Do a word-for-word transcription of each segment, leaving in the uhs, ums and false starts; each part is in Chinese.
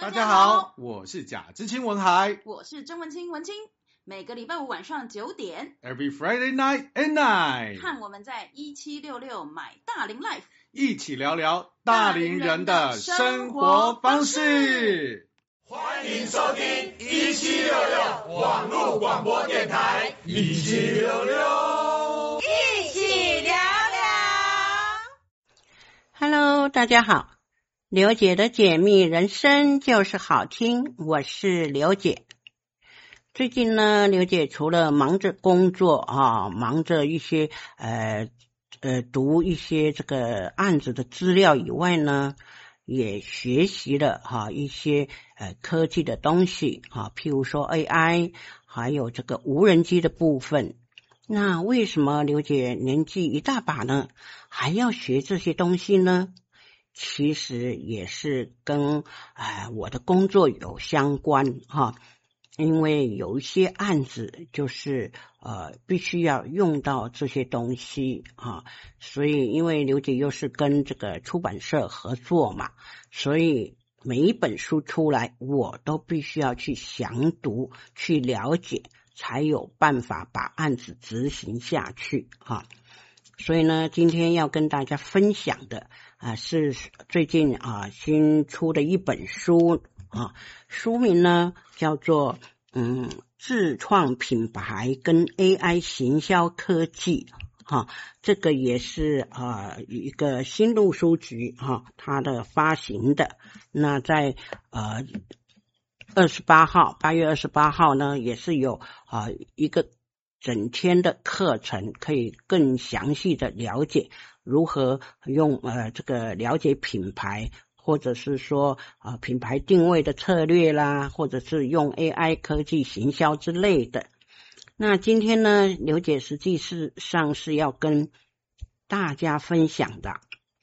大家好，我是贾知青文海， 我是曾文清文清。每个礼拜五晚上九点 ，Every Friday night and night， 和我们在一七六六买大龄 Life 一起聊聊大龄人的生活方式。 欢迎收听一七六六网络广播电台，一七六六， 一起聊聊。Hello， 大家好，刘姐的解密人生就是好听，我是刘姐。最近呢，刘姐除了忙着工作啊，忙着一些呃呃读一些这个案子的资料以外呢，也学习了哈、啊、一些呃科技的东西啊，譬如说 A I， 还有这个无人机的部分。那为什么刘姐年纪一大把呢，还要学这些东西呢？其实也是跟呃我的工作有相关哈、啊，因为有一些案子就是呃必须要用到这些东西啊，所以因为刘姐又是跟这个出版社合作嘛，所以每一本书出来我都必须要去详读去了解，才有办法把案子执行下去啊。所以呢，今天要跟大家分享的啊是最近啊新出的一本书啊，书名呢叫做嗯自创品牌跟 A I 行销科技哈、啊，这个也是啊一个新路书局哈、啊、它的发行的。那在呃二十八号八月二十八号呢，也是有啊一个整天的课程，可以更详细的了解如何用呃这个了解品牌，或者是说啊、呃、品牌定位的策略啦，或者是用 A I 科技行销之类的。那今天呢，刘姐实际上是要跟大家分享的，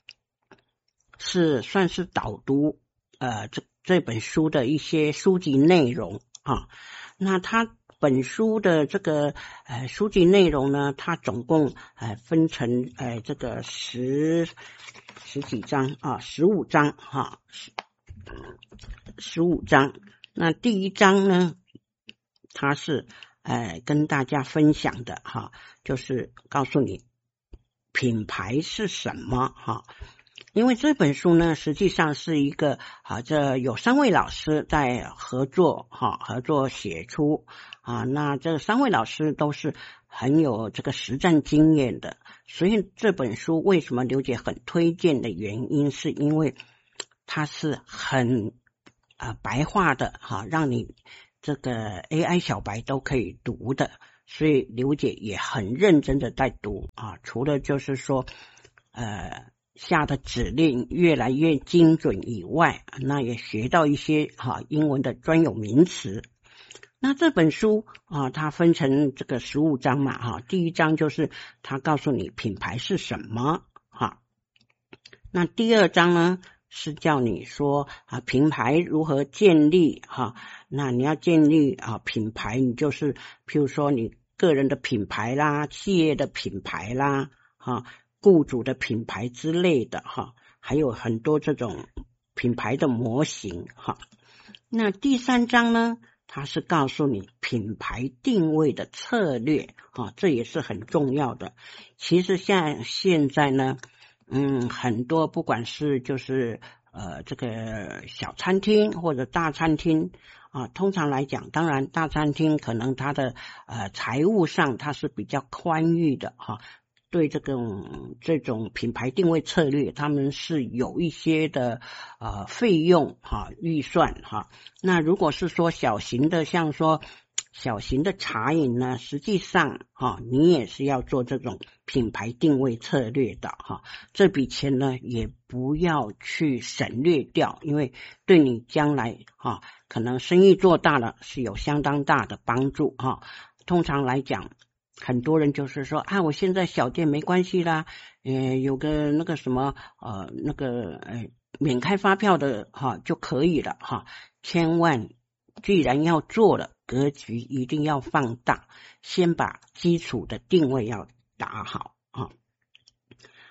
是算是导读呃这这本书的一些书籍内容啊。那它本书的这个呃书籍内容呢，它总共呃分成呃这个十十几章啊，十五章哈，十十五章。那第一章呢，它是呃跟大家分享的哈，就是告诉你品牌是什么哈。因为这本书呢，实际上是一个啊，这有三位老师在合作哈，合作写出啊。那这三位老师都是很有这个实战经验的，所以这本书为什么刘姐很推荐的原因，是因为它是很啊白话的哈，让你这个 A I 小白都可以读的，所以刘姐也很认真的在读啊。除了就是说呃。下的指令越来越精准以外，那也学到一些哈、啊、英文的专有名词。那这本书啊，它分成这个十五章嘛哈、啊，第一章就是它告诉你品牌是什么哈、啊，那第二章呢是叫你说啊品牌如何建立哈、啊，那你要建立啊品牌，你就是譬如说你个人的品牌啦，企业的品牌啦哈。啊雇主的品牌之类的哈，还有很多这种品牌的模型哈。那第三章呢，它是告诉你品牌定位的策略哈，这也是很重要的。其实像现在呢，嗯，很多不管是就是呃这个小餐厅或者大餐厅啊，通常来讲，当然大餐厅可能它的呃财务上它是比较宽裕的哈。对这种这种品牌定位策略，他们是有一些的呃费用哈、啊、预算哈、啊。那如果是说小型的，像说小型的茶饮呢，实际上哈、啊、你也是要做这种品牌定位策略的哈、啊。这笔钱呢也不要去省略掉，因为对你将来哈、啊、可能生意做大了是有相当大的帮助哈、啊。通常来讲。很多人就是说啊，我现在小店没关系啦，呃，有个那个什么呃那个呃免开发票的哈、啊、就可以了哈。千万既然要做了，格局一定要放大，先把基础的定位要打好啊。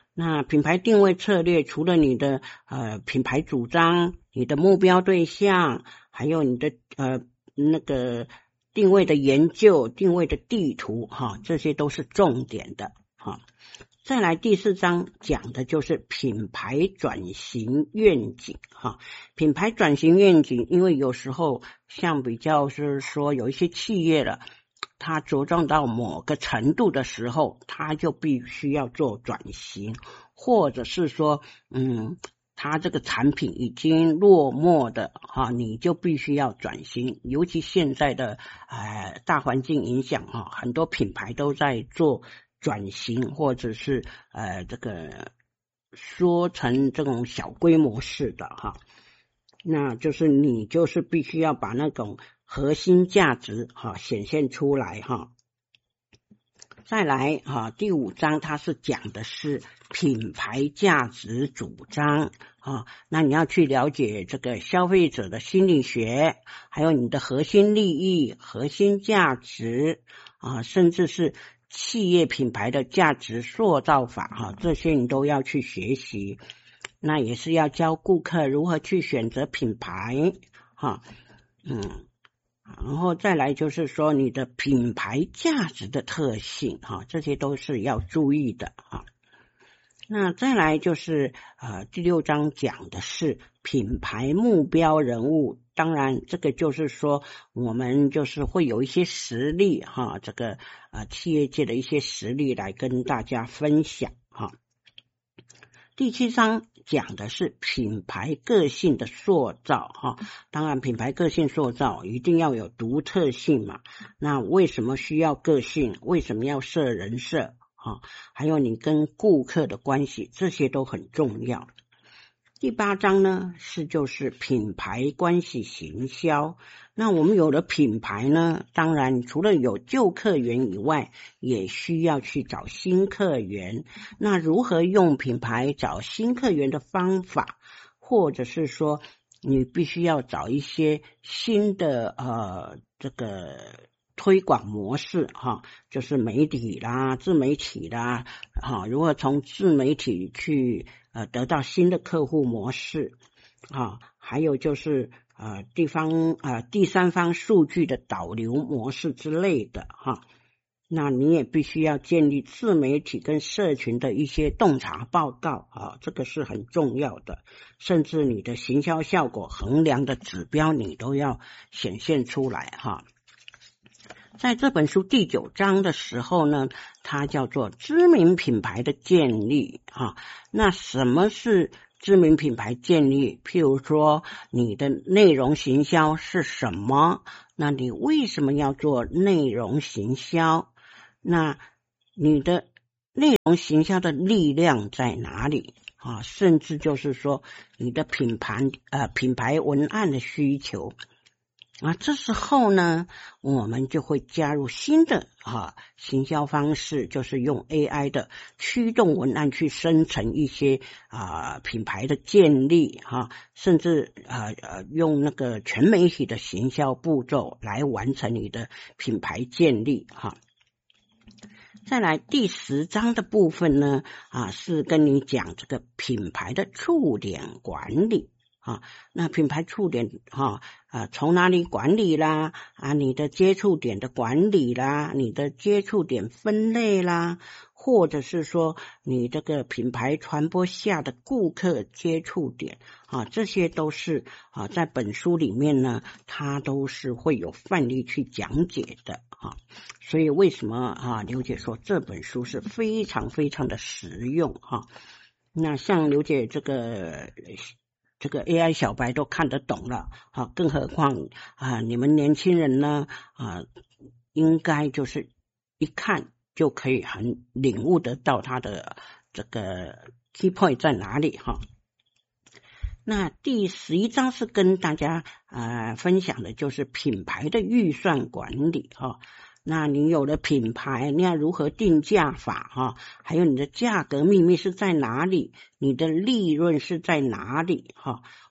那品牌定位策略除了你的呃品牌主张、你的目标对象，还有你的呃那个定位的研究、定位的地图哈，这些都是重点的哈。再来第四章讲的就是品牌转型愿景哈。品牌转型愿景，因为有时候像比较是说有一些企业了，它茁壮到某个程度的时候，它就必须要做转型，或者是说嗯它这个产品已经落寞的哈，你就必须要转型。尤其现在的呃大环境影响哈，很多品牌都在做转型，或者是呃这个说成这种小规模式的哈，那就是你就是必须要把那种核心价值哈显现出来哈。再来哈，第五章它是讲的是品牌价值主张啊，那你要去了解这个消费者的心理学，还有你的核心利益、核心价值啊，甚至是企业品牌的价值塑造法哈，这些你都要去学习。那也是要教顾客如何去选择品牌哈，嗯。然后再来就是说你的品牌价值的特性哈，这些都是要注意的哈。那再来就是呃第六章讲的是品牌目标人物，当然这个就是说我们就是会有一些实例哈，这个呃企业界的一些实例来跟大家分享哈。第七章讲的是品牌个性的塑造哈，当然品牌个性塑造一定要有独特性嘛，那为什么需要个性？为什么要设人设哈？还有你跟顾客的关系，这些都很重要。第八章呢是就是品牌关系行销，那我们有了品牌呢，当然除了有旧客源以外，也需要去找新客源。那如何用品牌找新客源的方法，或者是说你必须要找一些新的呃这个推广模式哈，就是媒体啦、自媒体啦，哈，如何从自媒体去呃得到新的客户模式啊，还有就是呃地方呃第三方数据的导流模式之类的哈。那你也必须要建立自媒体跟社群的一些洞察报告啊，这个是很重要的，甚至你的行销效果衡量的指标你都要显现出来哈。在这本书第九章的时候呢，它叫做知名品牌的建立啊。那什么是知名品牌建立？譬如说你的内容行销是什么？那你为什么要做内容行销？那你的内容行销的力量在哪里啊？甚至就是说你的品牌呃品牌文案的需求啊，这时候呢，我们就会加入新的啊行销方式，就是用 A I 的驱动文案去生成一些啊品牌的建立哈、啊，甚至啊呃用那个全媒体的行销步骤来完成你的品牌建立哈。啊再来第十章的部分呢，啊是跟你讲这个品牌的触点管理啊，那品牌触点哈啊从哪里管理啦？啊你的接触点的管理啦，你的接触点分类啦，或者是说你这个品牌传播下的顾客接触点啊，这些都是啊在本书里面呢，它都是会有范例去讲解的啊。所以为什么啊刘姐说这本书是非常非常的实用哈？那像刘姐这个这个 A I 小白都看得懂了啊，更何况啊你们年轻人呢啊，应该就是一看就可以很领悟得到它的这个 key point 在哪里哈。那第十一章是跟大家呃分享的就是品牌的预算管理哈。那你有了品牌，你要如何定价法哈？还有你的价格秘密是在哪里？你的利润是在哪里哈？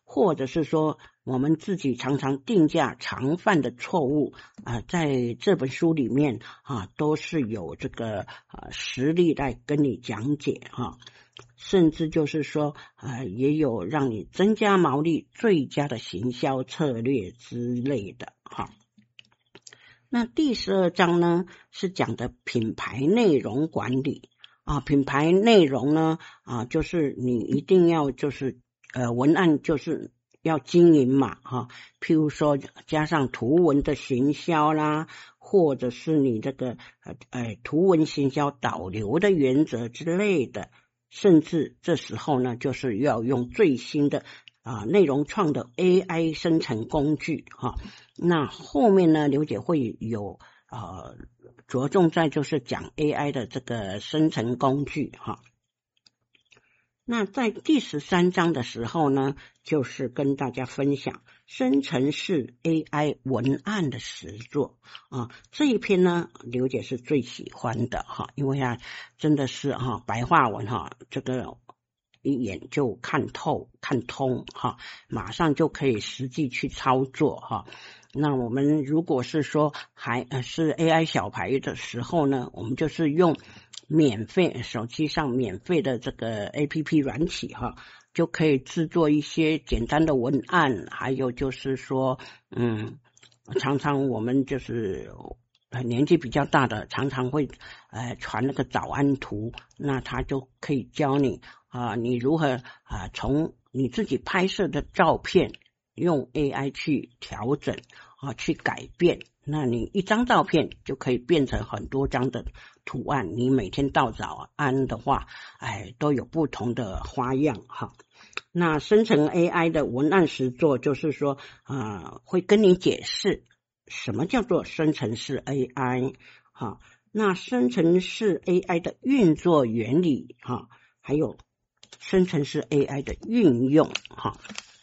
或者是说我们自己常常定价常犯的错误啊、呃，在这本书里面啊，都是有这个啊实例来跟你讲解哈。甚至就是说啊、呃，也有让你增加毛利最佳的行销策略之类的哈。那第十二章呢是讲的品牌内容管理啊，品牌内容呢啊，就是你一定要就是呃文案就是要经营嘛哈，譬如说加上图文的行销啦，或者是你这个呃呃图文行销导流的原则之类的，甚至这时候呢就是要用最新的啊，内容创的 A I 生成工具哈、啊，那后面呢，刘姐会有呃着重在就是讲 A I 的这个生成工具哈、啊。那在第十三章的时候呢，就是跟大家分享生成式 A I 文案的实作啊，这一篇呢，刘姐是最喜欢的哈、啊，因为啊，真的是哈、啊、白话文哈、啊，这个。一眼就看透看通哈，马上就可以实际去操作哈。那我们如果是说还是 A I 小白的时候呢，我们就是用免费手机上免费的这个 A P P 软体哈，就可以制作一些简单的文案，还有就是说嗯，常常我们就是年纪比较大的常常会呃传那个早安图，那他就可以教你啊，你如何啊从你自己拍摄的照片用 A I 去调整啊去改变，那你一张照片就可以变成很多张的图案，你每天到早安的话，哎都有不同的花样哈。那生成 A I 的文案实作就是说啊会跟你解释什么叫做生成式 A I 哈，那生成式 A I 的运作原理哈，还有生成式 A I 的运用哈，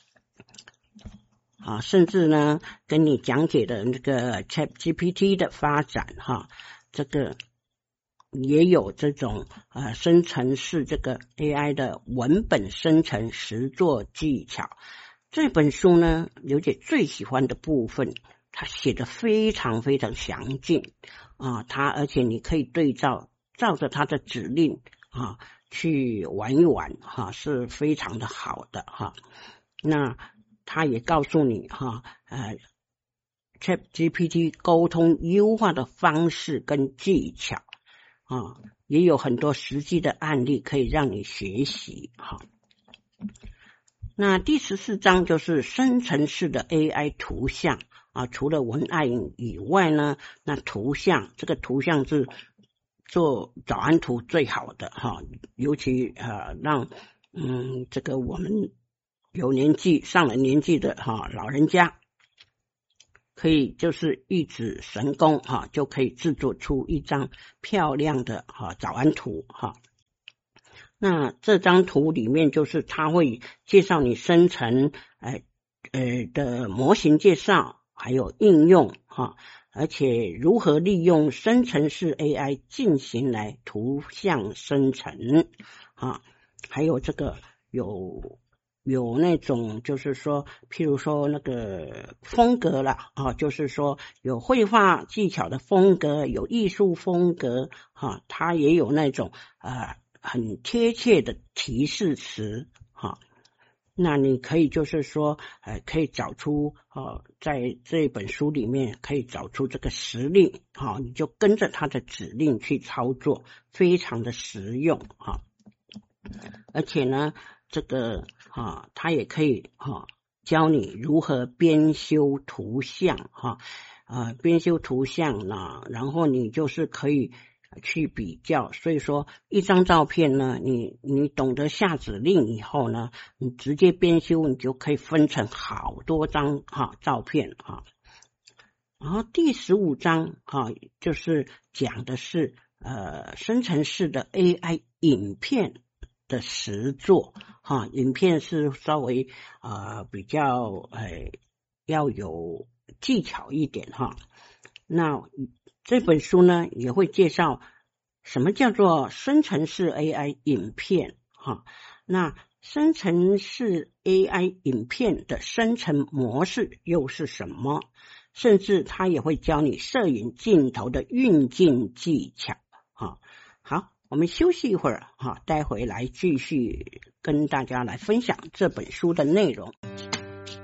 啊，甚至呢跟你讲解的那个 ChatGPT 的发展哈，这个也有这种呃生成式这个 A I 的文本生成实作技巧。这本书呢，刘姐最喜欢的部分，它写的非常非常详尽啊，它而且你可以对照照着它的指令啊去玩一玩哈、啊，是非常的好的哈、啊。那他也告诉你哈，呃 ，ChatGPT 沟通优化的方式跟技巧啊，也有很多实际的案例可以让你学习哈。那第十四章就是生成式的 A I 图像啊，除了文案以外呢，那图像这个图像是做早安图最好的哈，尤其呃让嗯这个我们有年纪上了年纪的哈老人家，可以就是一指神功哈，就可以制作出一张漂亮的哈早安图哈。那这张图里面就是它会介绍你生成呃呃的模型介绍，还有应用哈，而且如何利用生成式 A I 进行来图像生成啊，还有这个有有那种就是说譬如说那个风格啦啊，就是说有绘画技巧的风格，有艺术风格哈，它也有那种呃很贴切的提示词哈。那你可以就是说呃可以找出呃在这本书里面可以找出这个实例哈，你就跟着它的指令去操作，非常的实用哈。而且呢这个哈它也可以哈教你如何编修图像哈，呃编修图像呢，然后你就是可以去比较，所以说一张照片呢，你你懂得下指令以后呢，你直接编修，你就可以分成好多张哈照片哈。然后第十五章哈就是讲的是呃生成式的 A I 影片的实作哈，影片是稍微呃比较呃要有技巧一点哈。那这本书呢也会介绍什么叫做生成式 A I 影片哈。那生成式 A I 影片的生成模式又是什么？甚至他也会教你摄影镜头的运镜技巧。啊，好，我们休息一会儿，哈，待会来继续跟大家来分享这本书的内容。